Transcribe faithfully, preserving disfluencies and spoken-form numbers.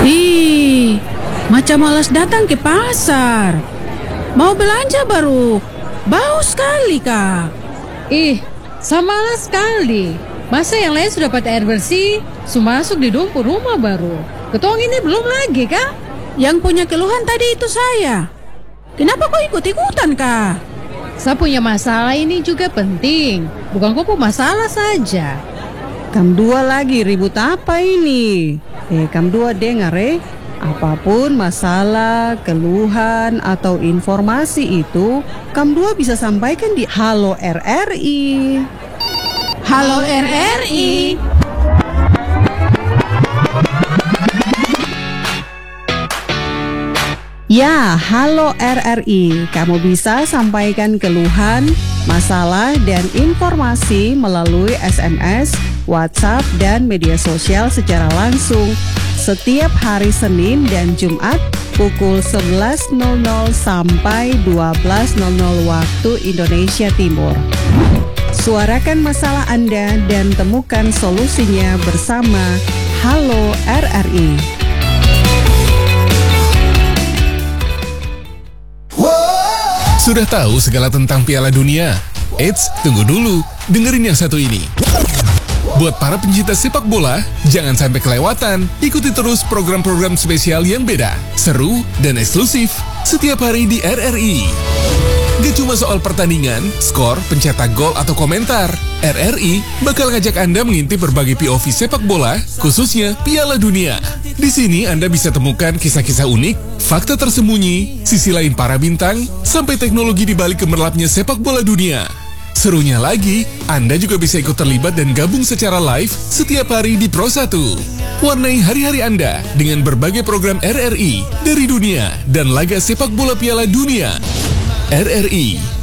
Ih, macam malas datang ke pasar. Mau belanja baru bau sekali, Kak. Ih, sama sekali. Masa yang lain sudah dapat air bersih, su masuk di dapur rumah baru. Ketong ini belum lagi, Kak? Yang punya keluhan tadi itu saya. Kenapa kok ikut-ikutan, Kak? Saya punya masalah ini juga penting. Bukan kok masalah saja. Kam dua lagi ribut apa ini? Eh, kam dua dengar eh. Apapun masalah, keluhan, atau informasi itu, kam dua bisa sampaikan di Halo R R I. Halo R R I. Ya, Halo R R I. Kamu bisa sampaikan keluhan, masalah, dan informasi melalui S M S, WhatsApp, dan media sosial secara langsung setiap hari Senin dan Jumat pukul sebelas nol nol sampai dua belas nol nol waktu Indonesia Timur. Suarakan masalah Anda dan temukan solusinya bersama Halo R R I. Sudah tahu segala tentang Piala Dunia? Eits, tunggu dulu, dengerin yang satu ini. Buat para pencinta sepak bola, jangan sampai kelewatan. Ikuti terus program-program spesial yang beda, seru, dan eksklusif setiap hari di R R I. Gak cuma soal pertandingan, skor, pencetak gol, atau komentar. R R I bakal ngajak Anda mengintip berbagai P O V sepak bola, khususnya Piala Dunia. Di sini Anda bisa temukan kisah-kisah unik, fakta tersembunyi, sisi lain para bintang, sampai teknologi di balik gemerlapnya sepak bola dunia. Serunya lagi, Anda juga bisa ikut terlibat dan gabung secara live setiap hari di Pro satu. Warnai hari-hari Anda dengan berbagai program R R I dari dunia dan laga sepak bola Piala Dunia. R R I,